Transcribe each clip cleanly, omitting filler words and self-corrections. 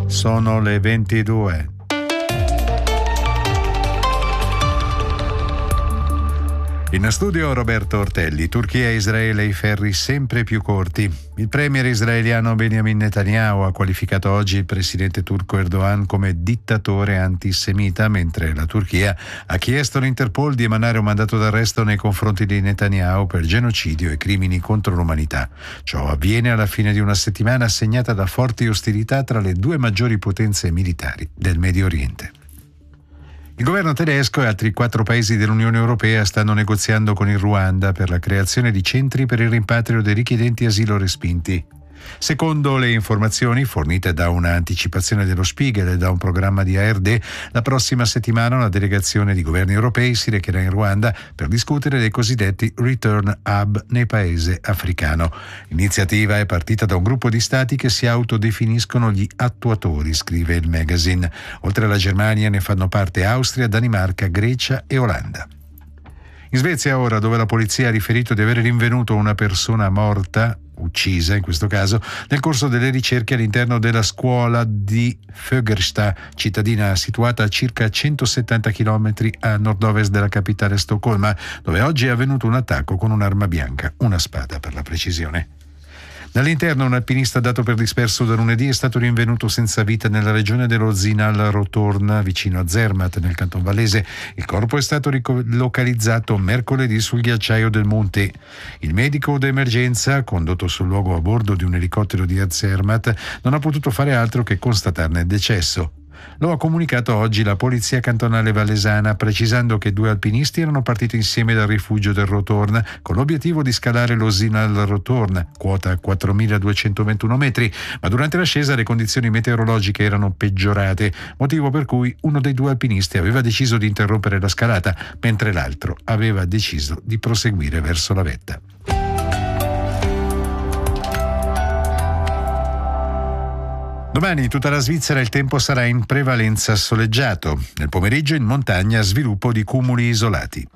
Sono le 22. In studio Roberto Ortelli. Turchia e Israele, i ferri sempre più corti. Il premier israeliano Benjamin Netanyahu ha qualificato oggi il presidente turco Erdogan come dittatore antisemita, mentre la Turchia ha chiesto all'Interpol di emanare un mandato d'arresto nei confronti di Netanyahu per genocidio e crimini contro l'umanità. Ciò avviene alla fine di una settimana segnata da forti ostilità tra le due maggiori potenze militari del Medio Oriente. Il governo tedesco e altri 4 paesi dell'Unione Europea stanno negoziando con il Ruanda per la creazione di centri per il rimpatrio dei richiedenti asilo respinti. Secondo le informazioni fornite da un'anticipazione dello Spiegel e da un programma di ARD, la prossima settimana una delegazione di governi europei si recherà in Ruanda per discutere dei cosiddetti Return Hub nel paese africano. L'iniziativa è partita da un gruppo di stati che si autodefiniscono gli attuatori, scrive il magazine. Oltre alla Germania ne fanno parte Austria, Danimarca, Grecia e Olanda. In Svezia ora, dove la polizia ha riferito di aver rinvenuto una persona morta, uccisa in questo caso, nel corso delle ricerche all'interno della scuola di Fögersta, cittadina situata a circa 170 km a nord-ovest della capitale Stoccolma, dove oggi è avvenuto un attacco con un'arma bianca, una spada per la precisione. Dall'interno un alpinista dato per disperso da lunedì è stato rinvenuto senza vita nella regione dello Zinal-Rotorn, vicino a Zermatt, nel canton vallese. Il corpo è stato localizzato mercoledì sul ghiacciaio del monte. Il medico d'emergenza, condotto sul luogo a bordo di un elicottero di Zermatt, non ha potuto fare altro che constatarne il decesso. Lo ha comunicato oggi la polizia cantonale vallesana, precisando che 2 alpinisti erano partiti insieme dal rifugio del Rotorn con l'obiettivo di scalare lo Zinal-Rotorn, quota 4.221 metri, ma durante l'ascesa le condizioni meteorologiche erano peggiorate, motivo per cui uno dei 2 alpinisti aveva deciso di interrompere la scalata, mentre l'altro aveva deciso di proseguire verso la vetta. Domani in tutta la Svizzera il tempo sarà in prevalenza soleggiato. Nel pomeriggio in montagna sviluppo di cumuli isolati.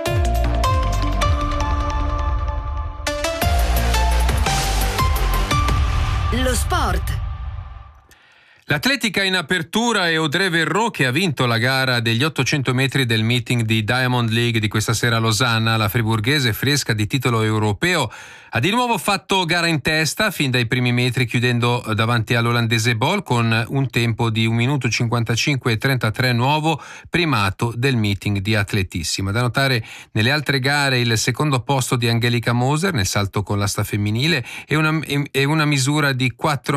Lo sport. L'atletica in apertura è Audrey Verreau, che ha vinto la gara degli 800 metri del meeting di Diamond League di questa sera a Losanna. La friburghese, fresca di titolo europeo, ha di nuovo fatto gara in testa fin dai primi metri, chiudendo davanti all'olandese Bol con un tempo di 1 minuto 55,33, nuovo primato del meeting di atletissima. Da notare nelle altre gare il secondo posto di Angelika Moser nel salto con l'asta femminile e una misura di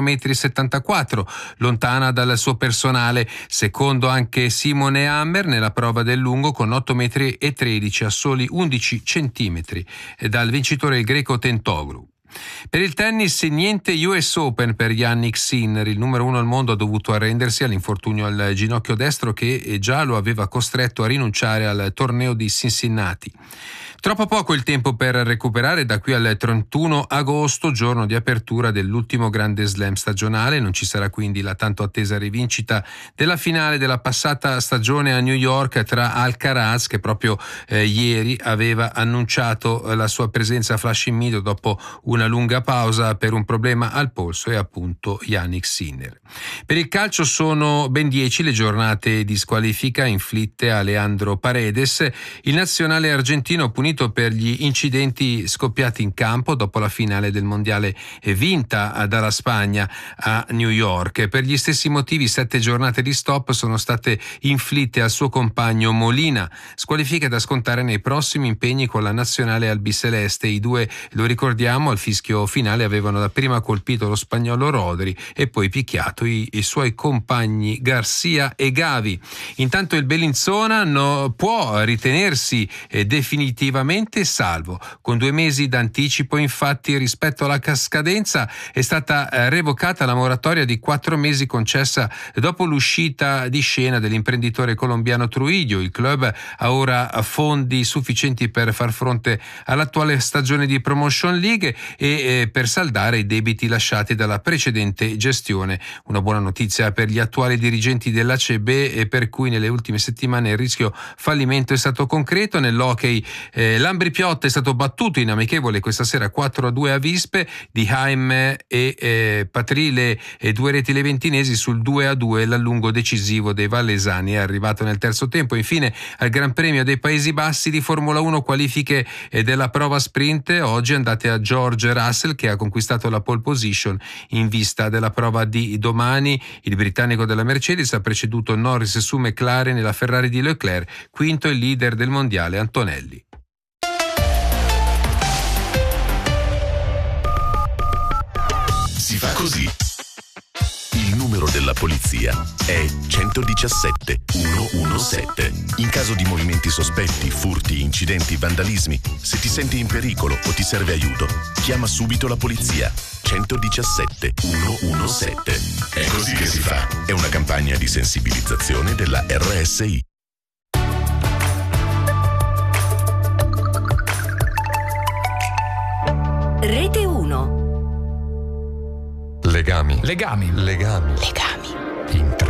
4,74 m, lontana dal suo personale. Secondo anche Simone Hammer nella prova del lungo con 8,13 m a soli 11 cm dal vincitore il greco Tentoglu. Per il tennis niente US Open per Jannik Sinner. Il numero 1 al mondo ha dovuto arrendersi all'infortunio al ginocchio destro che già lo aveva costretto a rinunciare al torneo di Cincinnati. Troppo poco il tempo per recuperare da qui al 31 agosto, giorno di apertura dell'ultimo grande slam stagionale. Non ci sarà quindi la tanto attesa rivincita della finale della passata stagione a New York tra Alcaraz, che proprio ieri aveva annunciato la sua presenza a Flushing Meadows dopo una lunga pausa per un problema al polso, e appunto Jannik Sinner. Per il calcio sono ben 10 le giornate di squalifica inflitte a Leandro Paredes, il nazionale argentino punito per gli incidenti scoppiati in campo dopo la finale del mondiale vinta dalla Spagna a New York. Per gli stessi motivi 7 giornate di stop sono state inflitte al suo compagno Molina, squalifiche da scontare nei prossimi impegni con la nazionale albiceleste. I due, lo ricordiamo, al fischio finale avevano dapprima colpito lo spagnolo Rodri e poi picchiato i suoi compagni Garcia e Gavi. Intanto il Bellinzona può ritenersi definitivamente salvo. Con 2 mesi d'anticipo, infatti, rispetto alla scadenza è stata revocata la moratoria di 4 mesi concessa dopo l'uscita di scena dell'imprenditore colombiano Trujillo. Il club ha ora fondi sufficienti per far fronte all'attuale stagione di Promotion League e per saldare i debiti lasciati dalla precedente gestione. Una buona notizia per gli attuali dirigenti dell'ACB, e per cui nelle ultime settimane il rischio fallimento è stato concreto. Nell'hockey L'Ambri Piotta è stato battuto in amichevole questa sera 4-2 a Vispe, di Jaime e Patrile e 2 reti leventinesi sul 2-2. L'allungo decisivo dei vallesani è arrivato nel terzo tempo. Infine al Gran Premio dei Paesi Bassi di Formula 1, qualifiche della prova sprint oggi andate a George Russell, che ha conquistato la pole position in vista della prova di domani. Il britannico della Mercedes ha preceduto Norris su McLaren e la Ferrari di Leclerc, quinto il leader del mondiale Antonelli. Si fa così. Il numero della polizia è 117 117. In caso di movimenti sospetti, furti, incidenti, vandalismi, se ti senti in pericolo o ti serve aiuto, chiama subito la polizia. 117 117. È così che si fa. È una campagna di sensibilizzazione della RSI. Rete 1. Legami. Legami. Legami. Legami.